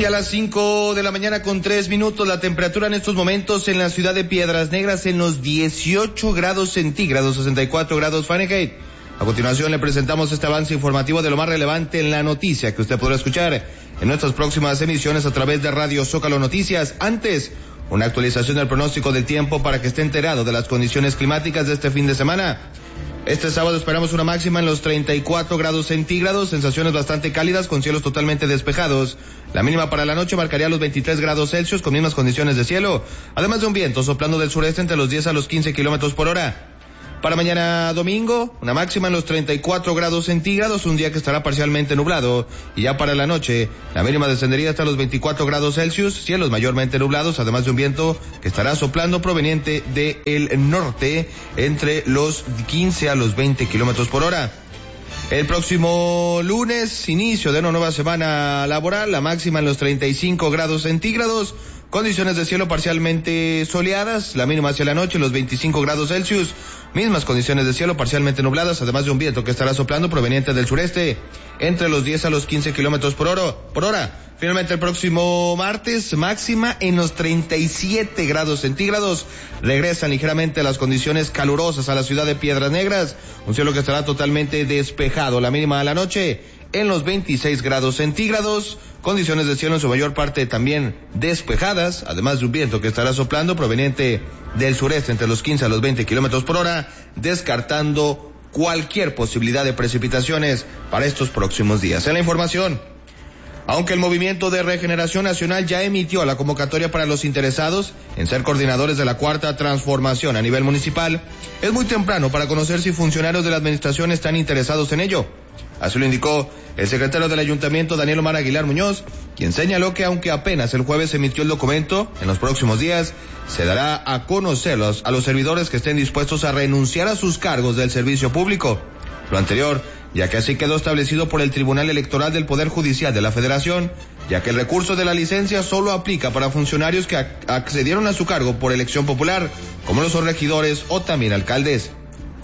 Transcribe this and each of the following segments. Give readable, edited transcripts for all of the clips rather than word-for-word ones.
Son ya las 5 de la mañana con 3 minutos. La temperatura en estos momentos en la ciudad de Piedras Negras en los 18 grados centígrados, 64 grados Fahrenheit. A continuación le presentamos este avance informativo de lo más relevante en la noticia que usted podrá escuchar en nuestras próximas emisiones a través de Radio Zócalo Noticias. Antes, una actualización del pronóstico del tiempo para que esté enterado de las condiciones climáticas de este fin de semana. Este sábado esperamos una máxima en los 34 grados centígrados, sensaciones bastante cálidas con cielos totalmente despejados. La mínima para la noche marcaría los 23 grados Celsius con mismas condiciones de cielo, además de un viento soplando del sureste entre los 10 a los 15 kilómetros por hora. Para mañana domingo, una máxima en los 34 grados centígrados, un día que estará parcialmente nublado. Y ya para la noche, la mínima descendería hasta los 24 grados Celsius, cielos mayormente nublados, además de un viento que estará soplando proveniente del norte entre los 15 a los 20 kilómetros por hora. El próximo lunes, inicio de una nueva semana laboral, la máxima en los 35 grados centígrados, condiciones de cielo parcialmente soleadas, la mínima hacia la noche los 25 grados Celsius, mismas condiciones de cielo parcialmente nubladas, además de un viento que estará soplando proveniente del sureste entre los 10 a los 15 kilómetros por hora. Finalmente el próximo martes, máxima en los 37 grados centígrados, regresan ligeramente las condiciones calurosas a la ciudad de Piedras Negras, un cielo que estará totalmente despejado, la mínima a la noche en los 26 grados centígrados, condiciones de cielo en su mayor parte también despejadas, además de un viento que estará soplando proveniente del sureste entre los 15 a los 20 kilómetros por hora, descartando cualquier posibilidad de precipitaciones para estos próximos días. En la información, aunque el Movimiento de Regeneración Nacional ya emitió la convocatoria para los interesados en ser coordinadores de la Cuarta Transformación a nivel municipal, es muy temprano para conocer si funcionarios de la administración están interesados en ello. Así lo indicó el secretario del Ayuntamiento, Daniel Omar Aguilar Muñoz, quien señaló que aunque apenas el jueves se emitió el documento, en los próximos días se dará a conocer a los servidores que estén dispuestos a renunciar a sus cargos del servicio público. Lo anterior, ya que así quedó establecido por el Tribunal Electoral del Poder Judicial de la Federación, ya que el recurso de la licencia solo aplica para funcionarios que accedieron a su cargo por elección popular, como los regidores o también alcaldes.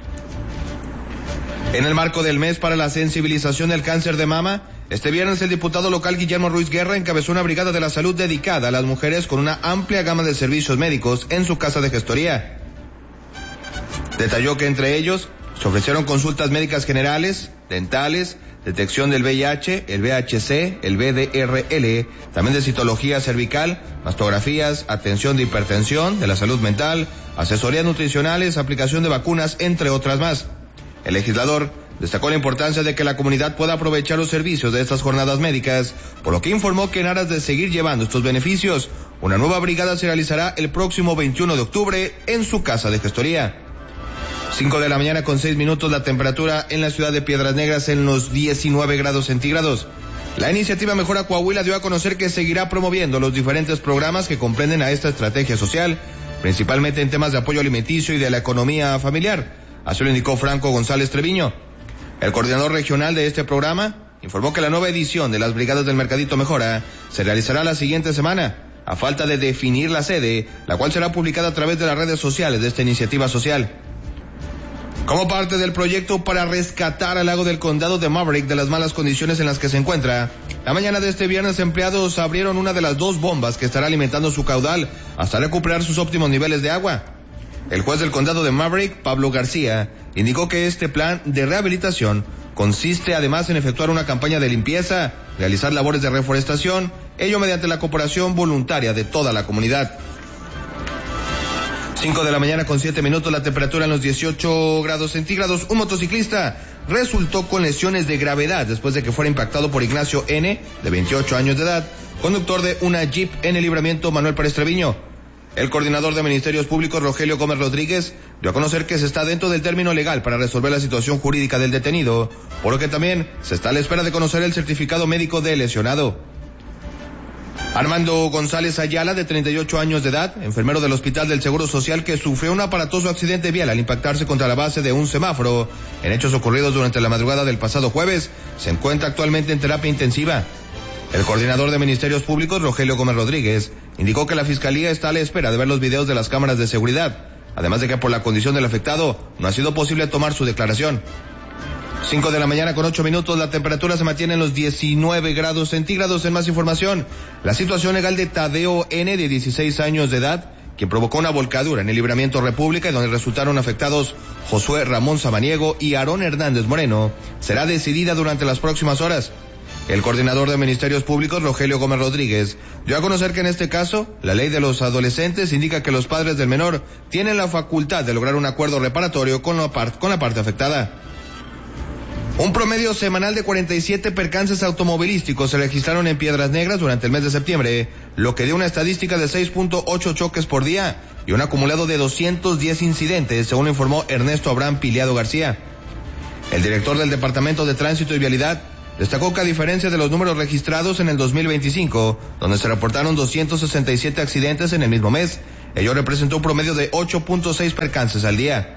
En el marco del mes para la sensibilización del cáncer de mama, este viernes el diputado local Guillermo Ruiz Guerra encabezó una brigada de la salud dedicada a las mujeres con una amplia gama de servicios médicos en su casa de gestoría. Detalló que entre ellos se ofrecieron consultas médicas generales, dentales, detección del VIH, el VHC, el VDRL, también de citología cervical, mastografías, atención de hipertensión, de la salud mental, asesorías nutricionales, aplicación de vacunas, entre otras más. El legislador destacó la importancia de que la comunidad pueda aprovechar los servicios de estas jornadas médicas, por lo que informó que en aras de seguir llevando estos beneficios, una nueva brigada se realizará el próximo 21 de octubre en su casa de gestoría. 5 de la mañana con 6 minutos, la temperatura en la ciudad de Piedras Negras en los 19 grados centígrados. La iniciativa Mejora Coahuila dio a conocer que seguirá promoviendo los diferentes programas que comprenden a esta estrategia social, principalmente en temas de apoyo alimenticio y de la economía familiar. Así lo indicó Franco González Treviño. El coordinador regional de este programa informó que la nueva edición de las Brigadas del Mercadito Mejora se realizará la siguiente semana, a falta de definir la sede, la cual será publicada a través de las redes sociales de esta iniciativa social. Como parte del proyecto para rescatar al lago del condado de Maverick de las malas condiciones en las que se encuentra, la mañana de este viernes empleados abrieron una de las 2 bombas que estará alimentando su caudal hasta recuperar sus óptimos niveles de agua. El juez del condado de Maverick, Pablo García, indicó que este plan de rehabilitación consiste además en efectuar una campaña de limpieza, realizar labores de reforestación, ello mediante la cooperación voluntaria de toda la comunidad. 5 de la mañana con 7 minutos, la temperatura en los 18 grados centígrados. Un motociclista resultó con lesiones de gravedad después de que fuera impactado por Ignacio N., de 28 años de edad, conductor de una Jeep en el Libramiento Manuel Pérez Treviño. El coordinador de Ministerios Públicos, Rogelio Gómez Rodríguez, dio a conocer que se está dentro del término legal para resolver la situación jurídica del detenido, por lo que también se está a la espera de conocer el certificado médico del lesionado. Armando González Ayala, de 38 años de edad, enfermero del Hospital del Seguro Social, que sufrió un aparatoso accidente vial al impactarse contra la base de un semáforo en hechos ocurridos durante la madrugada del pasado jueves, se encuentra actualmente en terapia intensiva. El coordinador de Ministerios Públicos, Rogelio Gómez Rodríguez, indicó que la Fiscalía está a la espera de ver los videos de las cámaras de seguridad, además de que por la condición del afectado no ha sido posible tomar su declaración. 5 de la mañana con 8 minutos, la temperatura se mantiene en los 19 grados centígrados. En más información, la situación legal de Tadeo N, de 16 años de edad, quien provocó una volcadura en el Libramiento República, y donde resultaron afectados Josué Ramón Samaniego y Aarón Hernández Moreno, será decidida durante las próximas horas. El coordinador de Ministerios Públicos, Rogelio Gómez Rodríguez, dio a conocer que en este caso, la ley de los adolescentes indica que los padres del menor tienen la facultad de lograr un acuerdo reparatorio con la parte afectada. Un promedio semanal de 47 percances automovilísticos se registraron en Piedras Negras durante el mes de septiembre, lo que dio una estadística de 6.8 choques por día y un acumulado de 210 incidentes, según informó Ernesto Abraham Piliado García. El director del Departamento de Tránsito y Vialidad destacó que, a diferencia de los números registrados en el 2025, donde se reportaron 267 accidentes en el mismo mes, ello representó un promedio de 8.6 percances al día.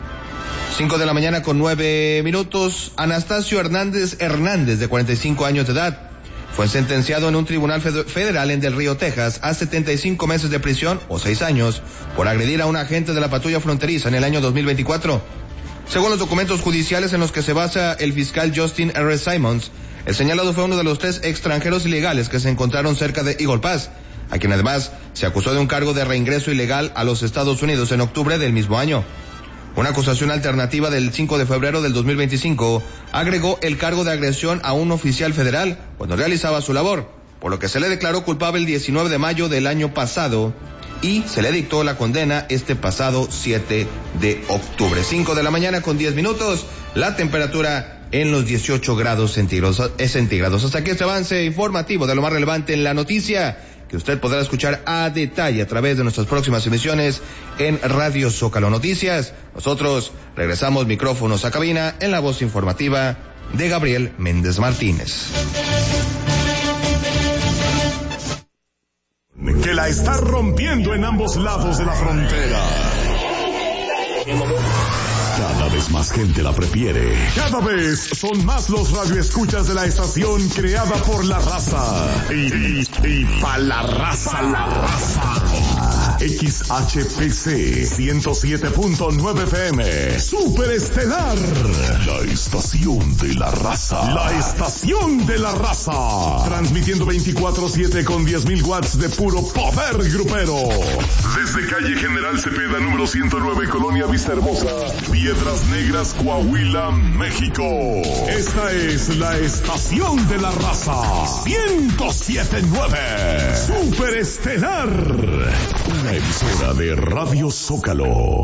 5 de la mañana con 9 minutos, Anastasio Hernández, de 45 años de edad, fue sentenciado en un tribunal federal en Del Río, Texas, a 75 meses de prisión o 6 años por agredir a un agente de la patrulla fronteriza en el año 2024. Según los documentos judiciales en los que se basa el fiscal Justin R. Simons, el señalado fue uno de los 3 extranjeros ilegales que se encontraron cerca de Eagle Pass, a quien además se acusó de un cargo de reingreso ilegal a los Estados Unidos en octubre del mismo año. Una acusación alternativa del 5 de febrero del 2025 agregó el cargo de agresión a un oficial federal cuando realizaba su labor, por lo que se le declaró culpable el 19 de mayo del año pasado y se le dictó la condena este pasado 7 de octubre. 5 de la mañana con 10 minutos, la temperatura en los 18 grados centígrados. Hasta aquí este avance informativo de lo más relevante en la noticia, que usted podrá escuchar a detalle a través de nuestras próximas emisiones en Radio Zócalo Noticias. Nosotros regresamos micrófonos a cabina en la voz informativa de Gabriel Méndez Martínez. Que la está rompiendo en ambos lados de la frontera. Cada vez más gente la prefiere. Cada vez son más los radioescuchas de la estación creada por la raza. Y pa' la raza. XHPC 107.9 FM. Super Estelar. La estación de la raza. La estación de la raza. Transmitiendo 24/7 con 10.000 watts de puro poder grupero. Desde calle General Cepeda, número 109, Colonia Vista Hermosa, Piedras Negras, Coahuila, México. Esta es la estación de la raza. 107.9. Super Estelar. Una emisora de Radio Zócalo.